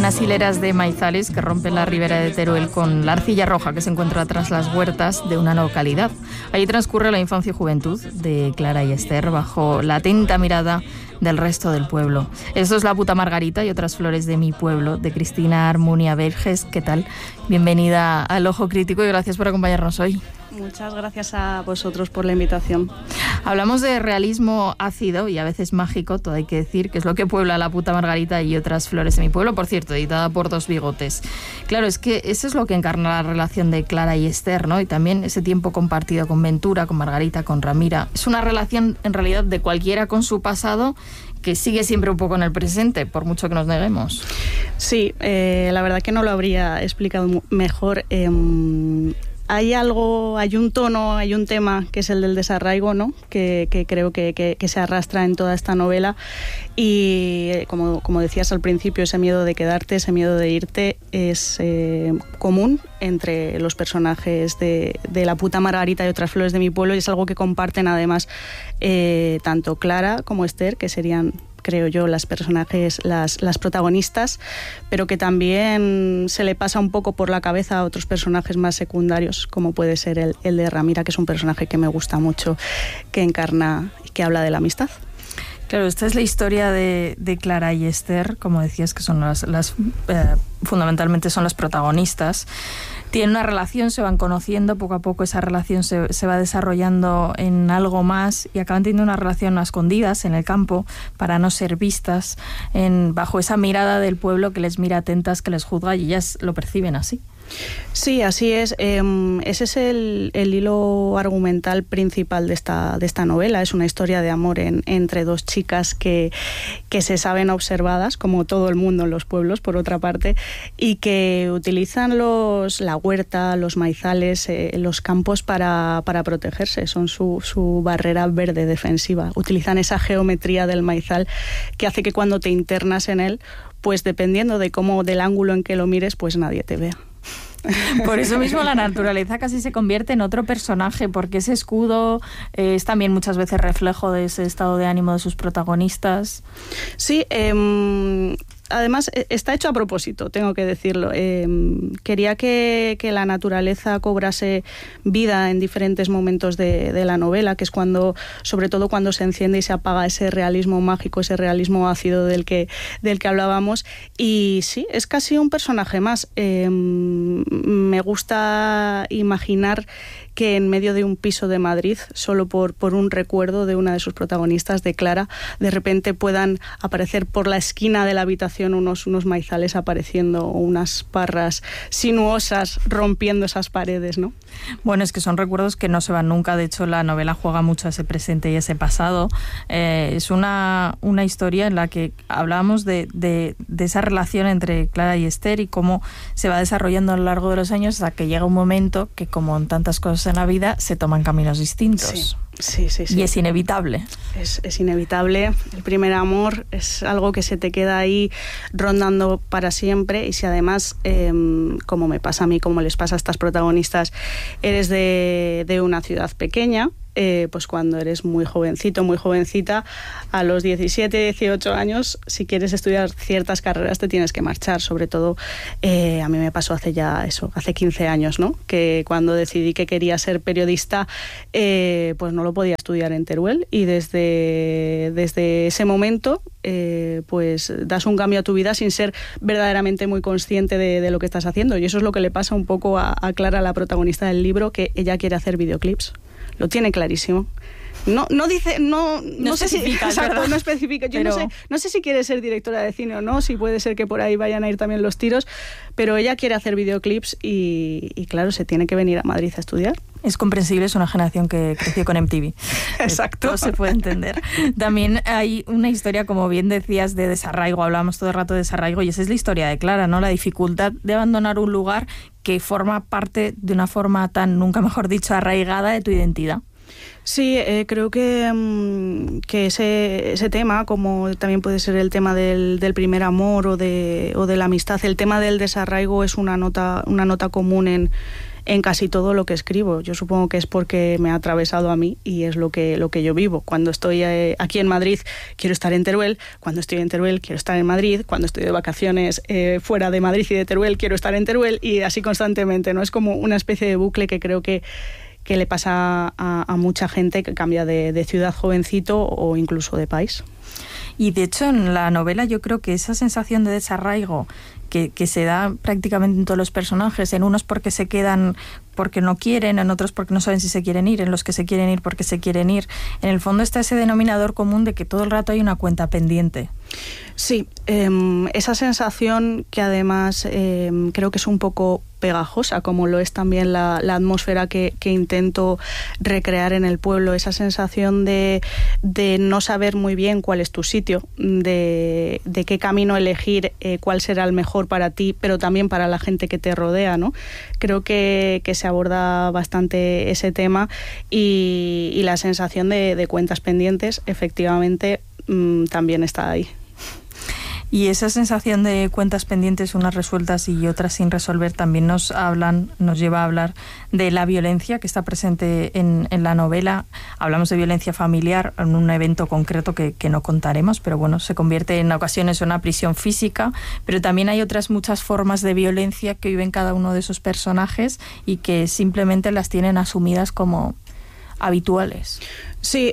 unas hileras de maizales que rompen la ribera de Teruel con la arcilla roja que se encuentra tras las huertas de una localidad. Allí transcurre la infancia y juventud de Clara y Esther bajo la atenta mirada del resto del pueblo. Esto es La puta Margarita y otras flores de mi pueblo, de Cristina Armunia Verges. ¿Qué tal? Bienvenida al Ojo Crítico y gracias por acompañarnos hoy. Muchas gracias a vosotros por la invitación. Hablamos de realismo ácido y a veces mágico, todo hay que decir, que es lo que puebla La puta Margarita y otras flores de mi pueblo, por cierto, editada por Dos Bigotes. Claro, es que eso es lo que encarna la relación de Clara y Esther, ¿no? Y también ese tiempo compartido con Ventura, con Margarita, con Ramira. Es una relación, en realidad, de cualquiera con su pasado, que sigue siempre un poco en el presente, por mucho que nos neguemos. Sí, la verdad que no lo habría explicado mejor. Hay un tono, hay un tema que es el del desarraigo, ¿no? Que creo que se arrastra en toda esta novela y como decías al principio, ese miedo de quedarte, ese miedo de irte es común entre los personajes de La puta Margarita y otras flores de mi pueblo, y es algo que comparten además tanto Clara como Esther, que serían, creo yo, las personajes, las protagonistas, pero que también se le pasa un poco por la cabeza a otros personajes más secundarios, como puede ser el de Ramira, que es un personaje que me gusta mucho, que encarna y que habla de la amistad. Claro, esta es la historia de Clara y Esther, como decías, que son fundamentalmente son las protagonistas. Tienen una relación, se van conociendo, poco a poco esa relación se va desarrollando en algo más y acaban teniendo una relación a escondidas en el campo para no ser vistas bajo esa mirada del pueblo que les mira atentas, que les juzga, y ellas lo perciben así. Sí, así es. Ese es el hilo argumental principal de esta novela. Es una historia de amor entre dos chicas que se saben observadas, como todo el mundo en los pueblos, por otra parte, y que utilizan la huerta, los maizales, los campos para protegerse. Son su barrera verde defensiva. Utilizan esa geometría del maizal que hace que cuando te internas en él, pues dependiendo del ángulo en que lo mires, pues nadie te vea. Por eso mismo la naturaleza casi se convierte en otro personaje, porque ese escudo es también muchas veces reflejo de ese estado de ánimo de sus protagonistas. Sí, además está hecho a propósito, tengo que decirlo. Quería que la naturaleza cobrase vida en diferentes momentos de la novela, que es sobre todo cuando se enciende y se apaga ese realismo mágico, ese realismo ácido del que hablábamos. Y sí, es casi un personaje más. Me gusta imaginar que en medio de un piso de Madrid, solo por un recuerdo de una de sus protagonistas, de Clara, de repente puedan aparecer por la esquina de la habitación unos maizales apareciendo, unas parras sinuosas rompiendo esas paredes, ¿no? Bueno, es que son recuerdos que no se van nunca. De hecho, la novela juega mucho a ese presente y ese pasado. Es una historia en la que hablábamos de esa relación entre Clara y Esther y cómo se va desarrollando a lo largo de los años hasta que llega un momento que, como en tantas cosas en la vida, se toman caminos distintos. Sí. Y es inevitable. Es inevitable. El primer amor es algo que se te queda ahí rondando para siempre, y si además, como me pasa a mí, como les pasa a estas protagonistas, eres de una ciudad pequeña, pues cuando eres muy jovencito, muy jovencita, a los 17, 18 años, si quieres estudiar ciertas carreras te tienes que marchar. Sobre todo, a mí me pasó hace 15 años, ¿no? Que cuando decidí que quería ser periodista, pues no lo podía estudiar en Teruel, y desde ese momento pues das un cambio a tu vida sin ser verdaderamente muy consciente de lo que estás haciendo, y eso es lo que le pasa un poco a Clara, la protagonista del libro, que ella quiere hacer videoclips. Lo tiene clarísimo. No sé si exacto, no especifica. Yo no sé si quiere ser directora de cine o no, si puede ser que por ahí vayan a ir también los tiros, pero ella quiere hacer videoclips y claro, se tiene que venir a Madrid a estudiar. Es comprensible, es una generación que creció con MTV. Exacto. Todo se puede entender. También hay una historia, como bien decías, de desarraigo. Hablamos todo el rato de desarraigo, y esa es la historia de Clara, ¿no? La dificultad de abandonar un lugar que forma parte de una forma tan, nunca mejor dicho, arraigada de tu identidad. Sí, creo que ese tema, como también puede ser el tema del primer amor o de la amistad, el tema del desarraigo es una nota común en casi todo lo que escribo. Yo supongo que es porque me ha atravesado a mí y es lo que yo vivo. Cuando estoy aquí en Madrid quiero estar en Teruel, cuando estoy en Teruel quiero estar en Madrid, cuando estoy de vacaciones fuera de Madrid y de Teruel quiero estar en Teruel, y así constantemente, ¿no? Es como una especie de bucle que creo que le pasa a mucha gente que cambia de ciudad jovencito o incluso de país. Y de hecho en la novela yo creo que esa sensación de desarraigo que se da prácticamente en todos los personajes, en unos porque se quedan porque no quieren, en otros porque no saben si se quieren ir, en los que se quieren ir porque se quieren ir, en el fondo está ese denominador común de que todo el rato hay una cuenta pendiente. Sí, esa sensación que además creo que es un poco pegajosa, como lo es también la atmósfera que intento recrear en el pueblo, esa sensación de no saber muy bien cuál es tu sitio, de qué camino elegir, cuál será el mejor para ti, pero también para la gente que te rodea, ¿no? Creo que se aborda bastante ese tema y la sensación de cuentas pendientes efectivamente también está ahí. Y esa sensación de cuentas pendientes, unas resueltas y otras sin resolver, también nos lleva a hablar de la violencia que está presente en la novela. Hablamos de violencia familiar en un evento concreto que no contaremos, pero bueno, se convierte en ocasiones en una prisión física, pero también hay otras muchas formas de violencia que viven cada uno de esos personajes y que simplemente las tienen asumidas como habituales. Sí,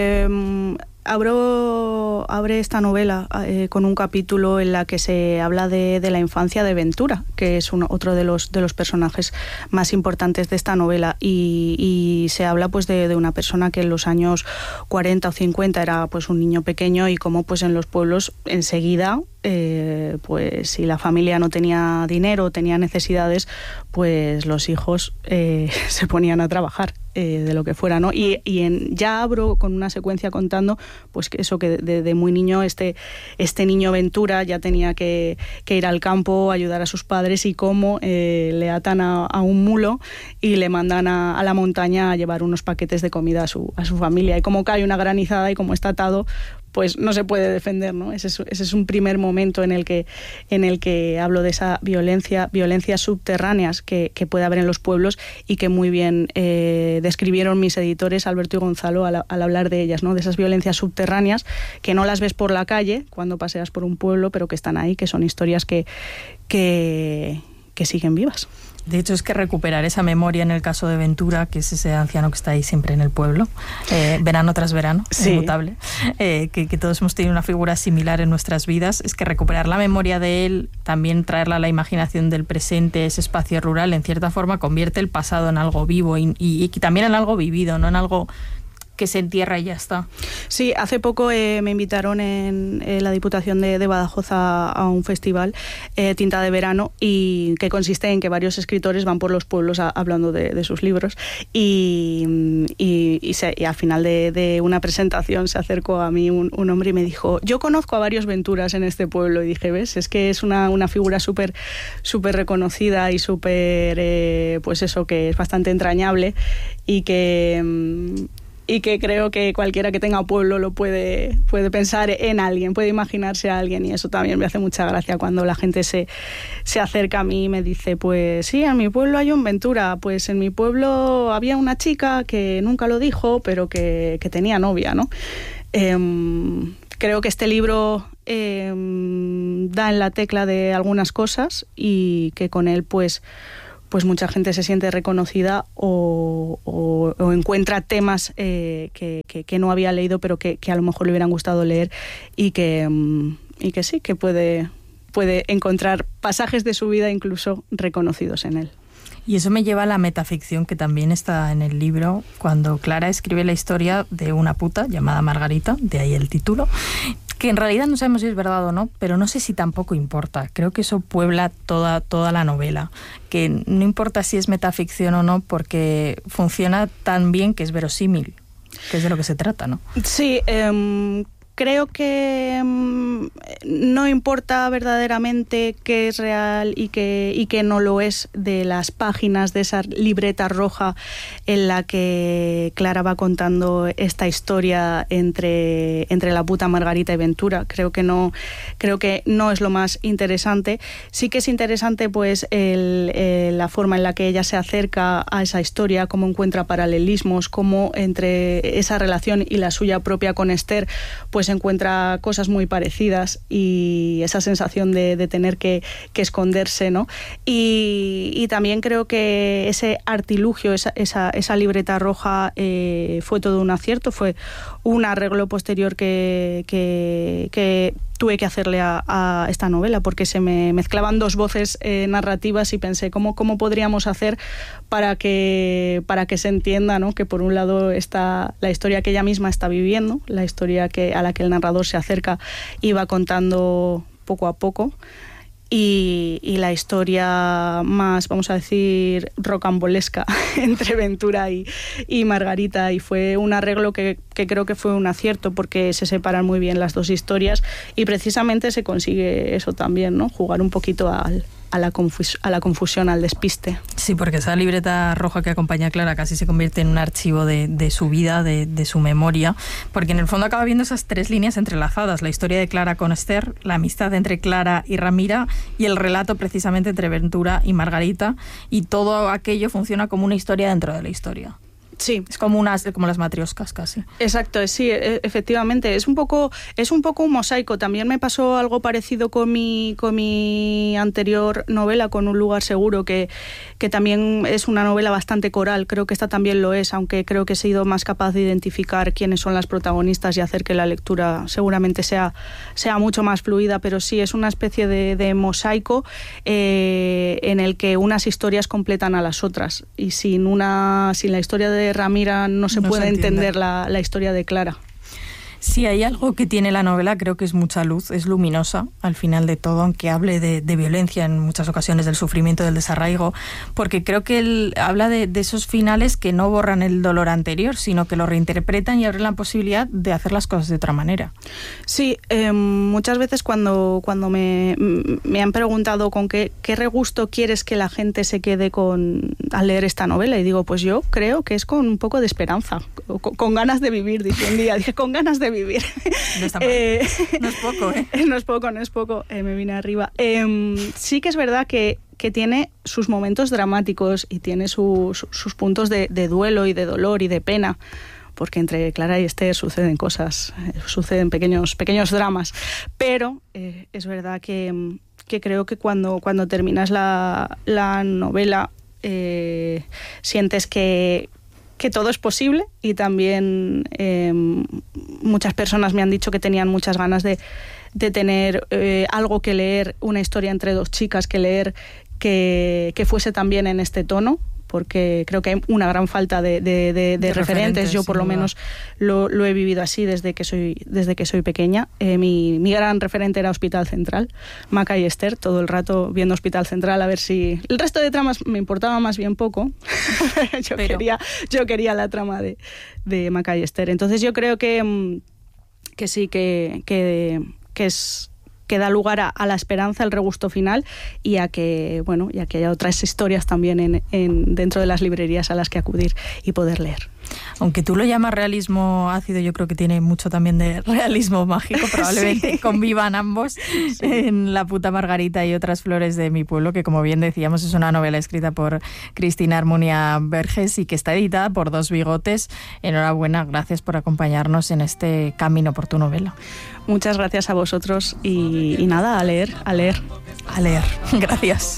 abre esta novela con un capítulo en la que se habla de la infancia de Ventura, que es otro de los personajes más importantes de esta novela, y se habla pues de una persona que en los años 40 o 50 era pues un niño pequeño, y cómo pues en los pueblos enseguida pues si la familia no tenía dinero, tenía necesidades, pues los hijos se ponían a trabajar de lo que fuera, ¿no? Ya abro con una secuencia contando pues que eso, que de muy niño este niño Ventura ya tenía que ir al campo, ayudar a sus padres, y cómo le atan a un mulo y le mandan a la montaña a llevar unos paquetes de comida a su familia, y cómo cae una granizada y cómo está atado, pues no se puede defender, ¿no? Ese es un primer momento en el que hablo de esa violencias subterráneas que puede haber en los pueblos, y que muy bien describieron mis editores Alberto y Gonzalo al hablar de ellas, ¿no? De esas violencias subterráneas que no las ves por la calle cuando paseas por un pueblo, pero que están ahí, que son historias que siguen vivas. De hecho, es que recuperar esa memoria en el caso de Ventura, que es ese anciano que está ahí siempre en el pueblo, verano tras verano, sí, inmutable, que todos hemos tenido una figura similar en nuestras vidas, es que recuperar la memoria de él, también traerla a la imaginación del presente, ese espacio rural, en cierta forma convierte el pasado en algo vivo y también en algo vivido, no en algo que se entierra y ya está. Sí, hace poco me invitaron en la Diputación de Badajoz a un festival, Tinta de Verano, y que consiste en que varios escritores van por los pueblos hablando de sus libros, y al final de una presentación se acercó a mí un hombre y me dijo: yo conozco a varios Venturas en este pueblo. Y dije, ¿ves? Es que es una figura súper reconocida y súper, pues eso, que es bastante entrañable, y que creo que cualquiera que tenga pueblo lo puede pensar en alguien, puede imaginarse a alguien, y eso también me hace mucha gracia cuando la gente se acerca a mí y me dice: pues sí, en mi pueblo hay un Ventura, pues en mi pueblo había una chica que nunca lo dijo, pero que tenía novia, ¿no? Creo que este libro da en la tecla de algunas cosas, y que con él pues mucha gente se siente reconocida o encuentra temas que no había leído, pero que a lo mejor le hubieran gustado leer, y que sí, que puede encontrar pasajes de su vida incluso reconocidos en él. Y eso me lleva a la metaficción, que también está en el libro, cuando Clara escribe la historia de una puta llamada Margarita, de ahí el título, que en realidad no sabemos si es verdad o no, pero no sé si tampoco importa. Creo que eso puebla toda la novela, que no importa si es metaficción o no, porque funciona tan bien que es verosímil, que es de lo que se trata, ¿no? Sí, creo que no importa verdaderamente qué es real y qué no lo es de las páginas de esa libreta roja en la que Clara va contando esta historia entre la puta Margarita y Ventura. Creo que no es lo más interesante. Sí que es interesante pues la forma en la que ella se acerca a esa historia, cómo encuentra paralelismos, cómo entre esa relación y la suya propia con Esther pues encuentra cosas muy parecidas y esa sensación de tener que esconderse, ¿no? Y también creo que ese artilugio, esa libreta roja fue todo un acierto, fue un arreglo posterior que tuve que hacerle a esta novela, porque se me mezclaban dos voces narrativas y pensé cómo podríamos hacer para que se entienda, ¿no? Que por un lado está la historia que ella misma está viviendo, la historia a la que el narrador se acerca y va contando poco a poco, y la historia más, vamos a decir, rocambolesca entre Ventura y Margarita, y fue un arreglo que creo que fue un acierto, porque se separan muy bien las dos historias y precisamente se consigue eso también, ¿no? Jugar un poquito a la confusión, al despiste. Sí, porque esa libreta roja que acompaña a Clara casi se convierte en un archivo de su vida, de su memoria, porque en el fondo acaba viendo esas tres líneas entrelazadas: la historia de Clara con Esther, la amistad entre Clara y Ramira y el relato precisamente entre Ventura y Margarita, y todo aquello funciona como una historia dentro de la historia. Sí. Es como las matrioscas casi. Exacto, sí, efectivamente. Es un poco un mosaico. También me pasó algo parecido con mi anterior novela, con Un lugar seguro, que también es una novela bastante coral. Creo que esta también lo es, aunque creo que he sido más capaz de identificar quiénes son las protagonistas y hacer que la lectura seguramente sea mucho más fluida. Pero sí, es una especie de mosaico en el que unas historias completan a las otras. Y sin la historia de Ramira no se puede entender la historia de Clara. Sí, hay algo que tiene la novela, creo que es mucha luz, es luminosa al final de todo, aunque hable de violencia en muchas ocasiones, del sufrimiento, del desarraigo, porque creo que él habla de esos finales que no borran el dolor anterior, sino que lo reinterpretan y abren la posibilidad de hacer las cosas de otra manera. Sí, muchas veces cuando me han preguntado con qué regusto quieres que la gente se quede al leer esta novela, y digo, pues yo creo que es con un poco de esperanza, con ganas de vivir, dije un día, con ganas de vivir. No está mal. No es poco, ¿eh? No es poco, me vine arriba. Sí que es verdad que tiene sus momentos dramáticos y tiene sus puntos de duelo y de dolor y de pena, porque entre Clara y Esther suceden cosas, suceden pequeños dramas, pero es verdad que creo que cuando terminas la novela sientes que todo es posible, y también muchas personas me han dicho que tenían muchas ganas de tener algo que leer, una historia entre dos chicas que leer que fuese también en este tono, porque creo que hay una gran falta de referentes. Yo por lo menos lo he vivido así desde que soy pequeña. Mi gran referente era Hospital Central, Maca y Esther, todo el rato viendo Hospital Central, a ver si... El resto de tramas me importaba más bien poco. Yo quería la trama de Maca y Esther. Entonces yo creo que sí, que da lugar a la esperanza, al regusto final, y a que haya otras historias también dentro de las librerías a las que acudir y poder leer. Aunque tú lo llamas realismo ácido, yo creo que tiene mucho también de realismo mágico, probablemente sí. Convivan ambos, sí. En La puta Margarita y otras flores de mi pueblo, que como bien decíamos es una novela escrita por Cristina Armonia Verges y que está editada por Dos Bigotes. Enhorabuena, gracias por acompañarnos en este camino por tu novela. Muchas gracias a vosotros y nada, a leer. Gracias.